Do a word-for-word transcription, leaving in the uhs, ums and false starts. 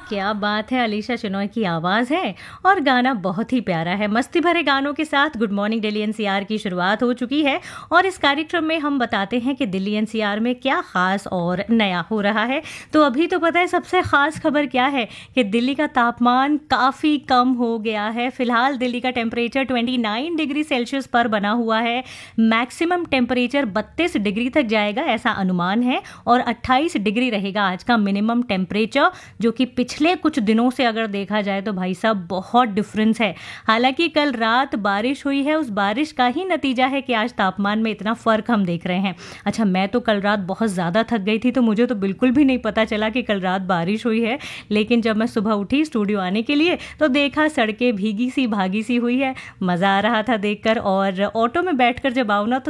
क्या बात है, अलीशा चिनॉय की आवाज़ है और गाना बहुत ही प्यारा है। मस्ती भरे गानों के साथ गुड मॉर्निंग दिल्ली एनसीआर की शुरुआत हो चुकी है और इस कार्यक्रम में हम बताते हैं कि दिल्ली एनसीआर में क्या ख़ास और नया हो रहा है। तो अभी तो पता है सबसे ख़ास खबर क्या है कि दिल्ली का तापमान काफ़ी कम हो गया है। फ़िलहाल दिल्ली का टेम्परेचर उनतीस डिग्री सेल्सियस पर बना हुआ है। मैक्सिमम टेम्परेचर बत्तीस डिग्री तक जाएगा ऐसा अनुमान है और अट्ठाईस डिग्री रहेगा आज का मिनिमम टेम्परेचर, जो कि पिछले कुछ दिनों से अगर देखा जाए तो भाई साहब बहुत डिफरेंस है। हालांकि कल रात बारिश हुई है, उस बारिश का ही नतीजा है कि आज तापमान में इतना फ़र्क हम देख रहे हैं। अच्छा, मैं तो कल रात बहुत ज़्यादा थक गई थी तो मुझे तो बिल्कुल भी नहीं पता चला कि कल रात बारिश हुई है, लेकिन जब मैं सुबह उठी स्टूडियो आने के लिए तो देखा सड़कें भीगी सी भागी सी हुई है। मज़ा आ रहा था देखकर। और ऑटो में बैठकर जब आओ ना तो